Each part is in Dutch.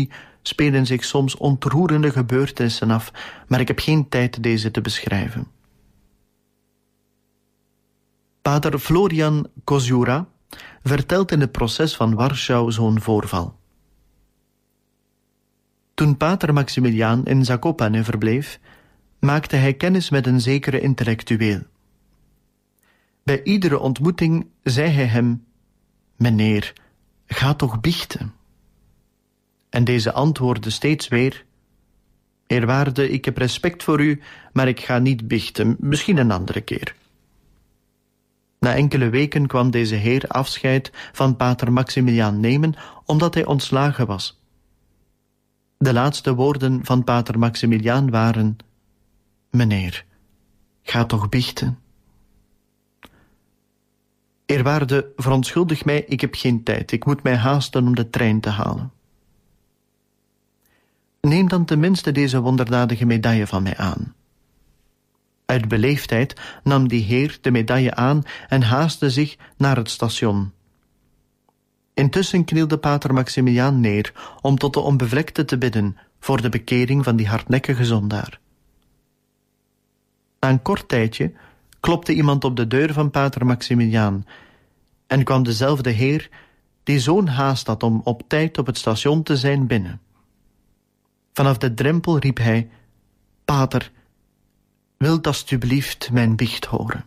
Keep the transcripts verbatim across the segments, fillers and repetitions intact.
parochie spelen zich soms ontroerende gebeurtenissen af, maar ik heb geen tijd deze te beschrijven. Pater Florian Koziura vertelt in het proces van Warschau zo'n voorval. Toen pater Maximiliaan in Zakopane verbleef, maakte hij kennis met een zekere intellectueel. Bij iedere ontmoeting zei hij hem: meneer, ga toch biechten. En deze antwoordde steeds weer: eerwaarde, ik heb respect voor u, maar ik ga niet biechten, misschien een andere keer. Na enkele weken kwam deze heer afscheid van pater Maximiliaan nemen, omdat hij ontslagen was. De laatste woorden van pater Maximiliaan waren: meneer, ga toch biechten. Eerwaarde, verontschuldig mij, ik heb geen tijd. Ik moet mij haasten om de trein te halen. Neem dan tenminste deze wonderdadige medaille van mij aan. Uit beleefdheid nam die heer de medaille aan en haastte zich naar het station. Intussen knielde pater Maximiliaan neer om tot de onbevlekte te bidden voor de bekering van die hardnekkige zondaar. Na een kort tijdje klopte iemand op de deur van pater Maximiliaan en kwam dezelfde heer die zo'n haast had om op tijd op het station te zijn binnen. Vanaf de drempel riep hij: pater, wilt alstublieft mijn biecht horen.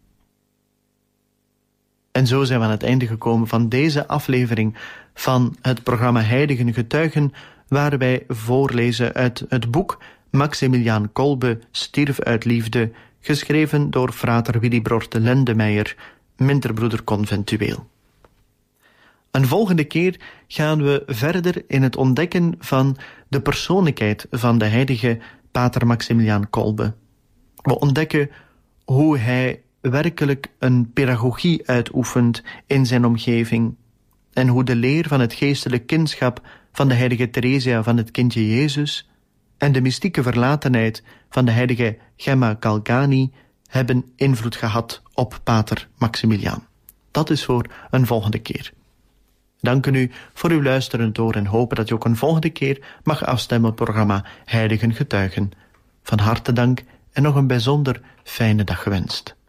En zo zijn we aan het einde gekomen van deze aflevering van het programma Heiligen Getuigen, waar wij voorlezen uit het boek Maximiliaan Kolbe stierf uit liefde, geschreven door frater Willibrord de Lendemeijer, minterbroeder conventueel. Een volgende keer gaan we verder in het ontdekken van de persoonlijkheid van de heilige pater Maximiliaan Kolbe. We ontdekken hoe hij werkelijk een pedagogie uitoefent in zijn omgeving en hoe de leer van het geestelijk kindschap van de heilige Theresia van het kindje Jezus en de mystieke verlatenheid van de heilige Gemma Galgani hebben invloed gehad op pater Maximiliaan. Dat is voor een volgende keer. Dank u voor uw luisteren door en hopen dat u ook een volgende keer mag afstemmen op het programma Heiligen Getuigen. Van harte dank en nog een bijzonder fijne dag gewenst.